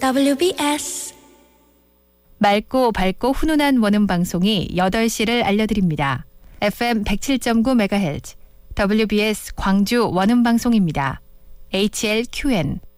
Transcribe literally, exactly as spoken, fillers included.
더블유비에스 맑고 밝고 훈훈한 원음 방송이 여덟 시를 알려드립니다. 에프엠 백칠 점 구 메가헤르츠 더블유비에스 광주 원음 방송입니다. 에이치엘큐엔